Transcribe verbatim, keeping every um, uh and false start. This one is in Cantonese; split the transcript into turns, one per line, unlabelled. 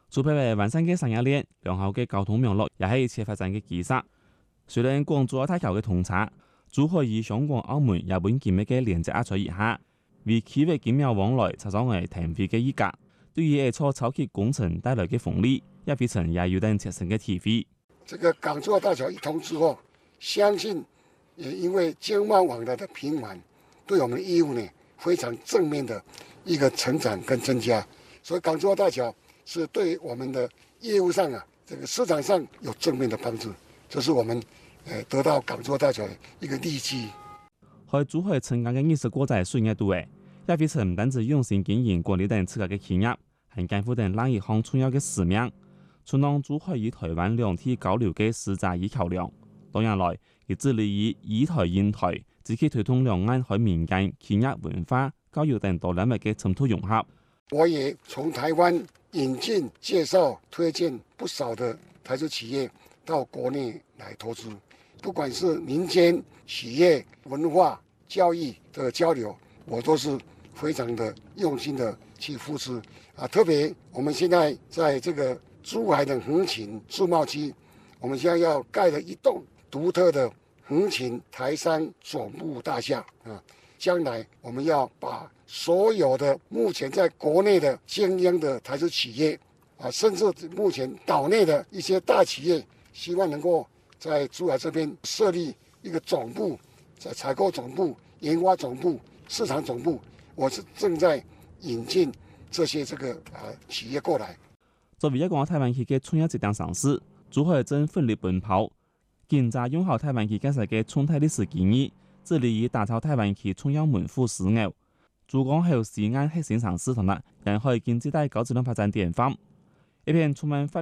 除配备完善嘅產業鏈、良好嘅交通網絡，也係一切發展嘅基石。雖然廣珠澳大橋嘅通車，珠海與香港、澳門也本緊密嘅連接壓在以下，為區域緊密往來插上嚟騰飛嘅一格。對於呢座超級工程帶來嘅紅利，也非常也有等切身嘅體會。
這個港珠澳大橋一通之後，相信也因為經貿往來的頻繁，對我們的業務呢非常正面的一個成長跟增加。所以港珠澳大橋是對我們的業務上啊，這個市場上有正面的幫助，這是我們誒得到港珠澳大橋的一個利基。
喺珠海成功嘅二十個在水業度誒，也非常唔單止用心經營管理等自家嘅企業，還肩負等另一項重要嘅使命，充當珠海與台灣兩地交流嘅實際依橋樑。多年來，亦致力於以台引台，積極推動兩岸喺民間、企業、文化、教育等多領域嘅深度融合。
我也從台灣引進、介紹、推薦不少的台資企業到國內來投資，不管是民間企業、文化、教育的交流，我都是非常的用心的去付出啊！特別我們現在在這個珠海的橫琴自貿區，我們現在要蓋了一棟獨特的橫琴台商總部大廈啊！將來我們要把所有的目前在國內的精英的台資企業啊，甚至目前島內的一些大企業，希望能夠在珠海這邊設立一個總部，在採購總部、研發總部、市場總部，我是正在引進這些這個啊企業過來。
作為一個台灣區嘅創業節點城市，珠海正奮力奔跑，建設用好台灣區建設嘅生態歷史基業，致力於打造台灣區重要門戶樞紐。珠江口西岸核心城市同埋沿海經濟帶高質量發展典範，一片充滿